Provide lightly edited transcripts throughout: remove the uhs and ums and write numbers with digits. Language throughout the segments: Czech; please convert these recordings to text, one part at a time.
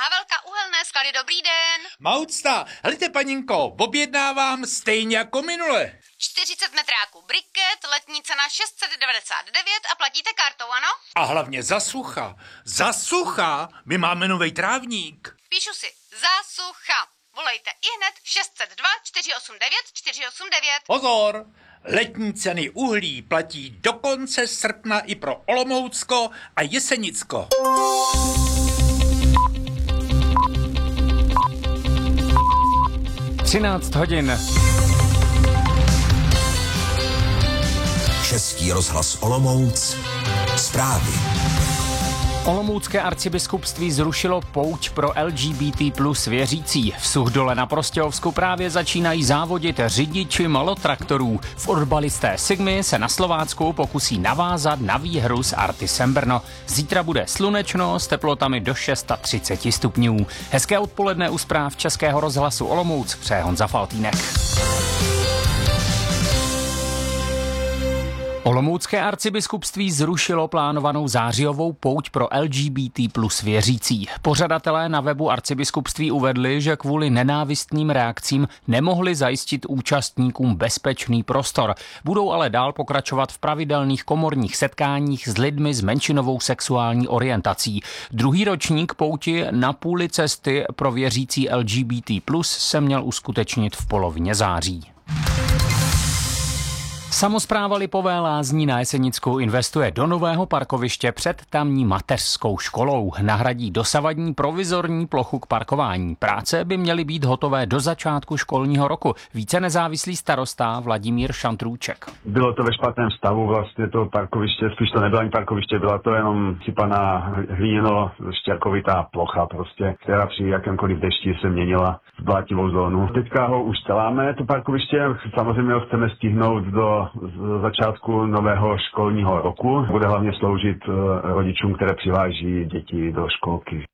Havelka, Uhelné sklady, dobrý den. Maucta, helejte paninko, objednávám stejně jako minule. 40 metráků briket, letní cena 699 a platíte kartou, ano? A hlavně za sucha, my máme novej trávník. Píšu si, za sucha. Volejte ihned 602 489 489. Pozor, letní ceny uhlí platí do konce srpna i pro Olomoucko a Jesenicko. hodin. Český rozhlas Olomouc. Zprávy. Olomoucké arcibiskupství zrušilo pouť pro LGBT plus věřící. V Suchdole na Prostějovsku právě začínají závodit řidiči malotraktorů. Fotbalisté Sigmy se na Slovácku pokusí navázat na výhru s Artisem Brno. Zítra bude slunečno s teplotami do 630 stupňů. Hezké odpoledne u zpráv Českého rozhlasu Olomouc přeje Honza Faltýnek. Olomoucké arcibiskupství zrušilo plánovanou zářijovou pouť pro LGBT plus věřící. Pořadatelé na webu arcibiskupství uvedli, že kvůli nenávistným reakcím nemohli zajistit účastníkům bezpečný prostor. Budou ale dál pokračovat v pravidelných komorních setkáních s lidmi s menšinovou sexuální orientací. Druhý ročník pouti Na půli cesty pro věřící LGBT plus se měl uskutečnit v polovině září. Samospráva Lipové Lázní na Jesenicku investuje do nového parkoviště před tamní mateřskou školou. Nahradí dosavadní provizorní plochu k parkování. Práce by měly být hotové do začátku školního roku. Více nezávislý starosta Vladimír Šantrůček. Bylo to ve špatném stavu vlastně to parkoviště, spíš to nebylo ani parkoviště, byla to jenom sypaná hlíněno-štěrkovitá plocha prostě, která při jakémkoliv dešti se měnila v blátivou zónu. Teďka ho už děláme, to parkoviště, samozřejmě ho chceme stihnout do začátku nového školního roku. Bude hlavně sloužit rodičům, které přiváží děti do školky.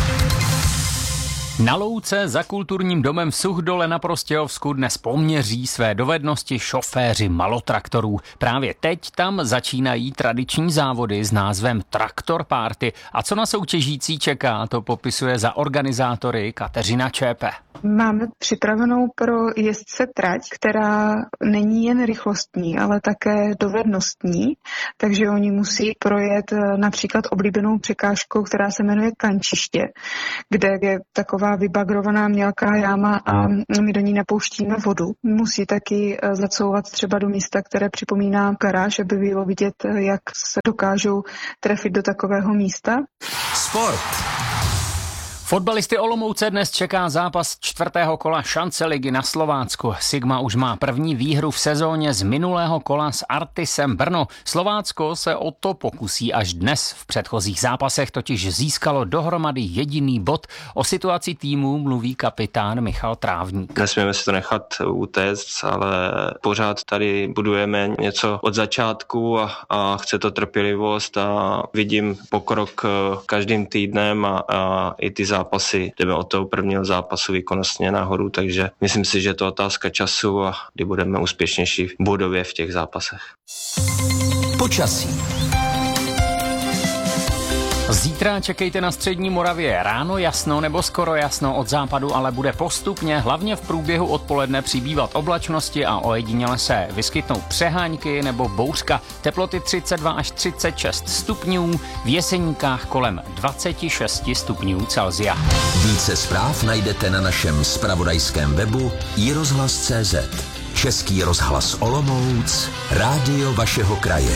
Na louce za kulturním domem v Suchdole na Prostějovsku dnes poměří své dovednosti šoféři malotraktorů. Právě teď tam začínají tradiční závody s názvem Traktor Party. A co na soutěžící čeká, to popisuje za organizátory Kateřina Čépe. Máme připravenou pro jezdce trať, která není jen rychlostní, ale také dovednostní, takže oni musí projet například oblíbenou překážkou, která se jmenuje Kančiště, kde je taková vybagrovaná mělká jáma a my do ní napouštíme vodu. Musí taky zacouvat třeba do místa, které připomíná garáž, aby bylo vidět, jak se dokážou trefit do takového místa. Sport. Fotbalisty Olomouce dnes čeká zápas 4. kola šance ligy na Slovácku. Sigma už má první výhru v sezóně z minulého kola s Artisem Brno. Slovácko se o to pokusí až dnes. V předchozích zápasech totiž získalo dohromady jediný bod. O situaci týmu mluví kapitán Michal Trávník. Nesmíme si to nechat utéct, ale pořád tady budujeme něco od začátku a chce to trpělivost a vidím pokrok každým týdnem a i ty zápasy jdeme od toho prvního zápasu výkonnostně nahoru, takže myslím si, že je to otázka času a kdy budeme úspěšnější bodově v těch zápasech. Počasí. Zítra čekejte na střední Moravě ráno jasno nebo skoro jasno, od západu ale bude postupně, hlavně v průběhu odpoledne přibývat oblačnosti a ojediněle se vyskytnou přehánky nebo bouřka. Teploty 32 až 36 stupňů, v Jeseníkách kolem 26 stupňů Celsia. Více zpráv najdete na našem zpravodajském webu iRozhlas.cz. Český rozhlas Olomouc, rádio vašeho kraje.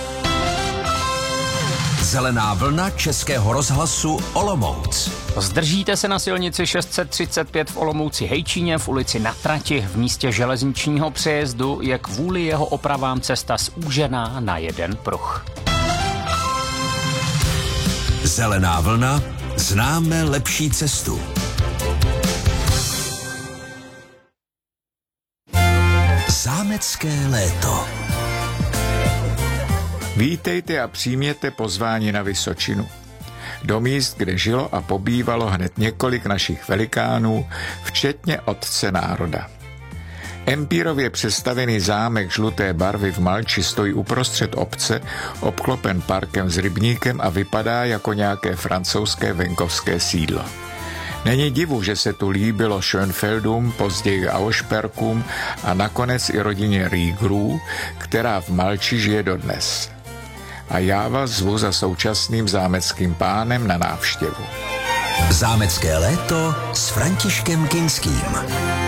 Zelená vlna Českého rozhlasu Olomouc. Zdržíte se na silnici 635 v Olomouci Hejčíně v ulici Na Trati. V místě železničního přejezdu je kvůli jeho opravám cesta zúžená na jeden pruh. Zelená vlna, známe lepší cestu. Zámecké léto. Vítejte a přijměte pozvání na Vysočinu. Do míst, kde žilo a pobývalo hned několik našich velikánů, včetně otce národa. Empírově přestavěný zámek žluté barvy v Malči stojí uprostřed obce, obklopen parkem s rybníkem a vypadá jako nějaké francouzské venkovské sídlo. Není divu, že se tu líbilo Schönfeldům, později Auersperkům a nakonec i rodině Riegerů, která v Malči žije dodnes. A já vás zvu za současným zámeckým pánem na návštěvu. Zámecké léto s Františkem Kinským.